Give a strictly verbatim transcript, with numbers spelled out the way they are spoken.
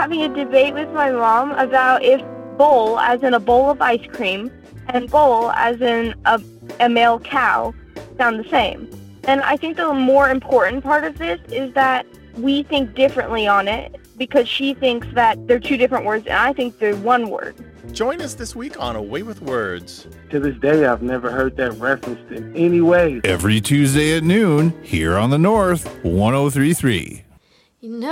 having a debate with my mom about if bowl, as in a bowl of ice cream, and bowl, as in a, a male cow, sound the same. And I think the more important part of this is that we think differently on it, because she thinks that they're two different words and I think they're one word. Join us this week on A Way with Words. To this day, I've never heard that referenced in any way. Every Tuesday at noon, here on the North, one oh three point three. You know